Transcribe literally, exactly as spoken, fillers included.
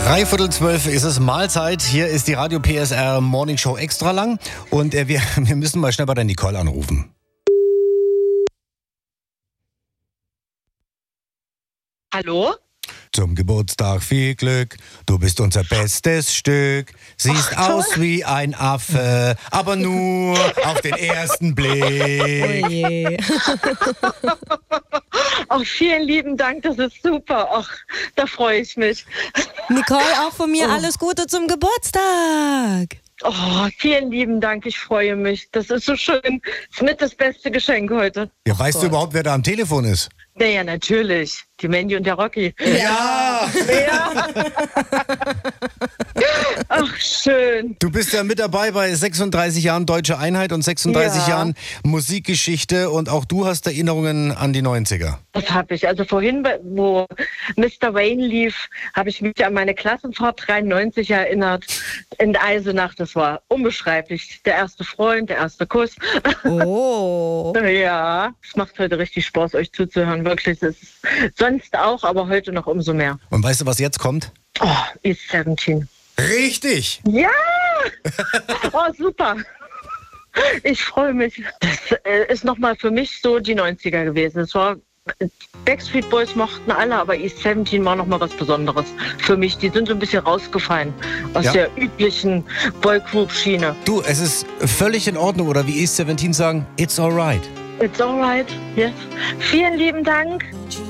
Dreiviertel zwölf ist es Mahlzeit. Hier ist die Radio P S R Morning Show extra lang. Und äh, wir, wir müssen mal schnell bei der Nicole anrufen. Hallo? Zum Geburtstag viel Glück, du bist unser bestes Stück. Siehst Ach, aus wie ein Affe, aber nur auf den ersten Blick. Oh je. Ach, vielen lieben Dank, das ist super. Ach, da freue ich mich. Nicole, auch von mir Oh. alles Gute zum Geburtstag. Oh, vielen lieben Dank, ich freue mich. Das ist so schön. Das ist mit das beste Geschenk heute. Ja, weißt du überhaupt, wer da am Telefon ist? Naja, natürlich. Die Mandy und der Rocky. Ja! Ja. Ach, schön. Du bist ja mit dabei bei sechsunddreißig Jahren Deutsche Einheit und sechsunddreißig Ja. Jahren Musikgeschichte und auch du hast Erinnerungen an die neunziger. Das habe ich. Also vorhin, wo Mister Wayne lief, habe ich mich an meine Klassenfahrt dreiundneunzig erinnert. In Eisenach, das war unbeschreiblich. Der erste Freund, der erste Kuss. Oh. Ja, es macht heute richtig Spaß, euch zuzuhören. Wirklich, es ist sonst auch, aber heute noch umso mehr. Und weißt du, was jetzt kommt? Oh, East siebzehn. Richtig! Ja! Oh, super. Ich freue mich. Das äh, ist nochmal für mich so die neunziger gewesen. Es war, Backstreet Boys mochten alle, aber East siebzehn war nochmal was Besonderes für mich. Die sind so ein bisschen rausgefallen aus Ja. der üblichen Boygroup-Schiene. Du, es ist völlig in Ordnung, oder wie East siebzehn sagen, it's alright. It's alright, yes. Vielen lieben Dank. Tschüss.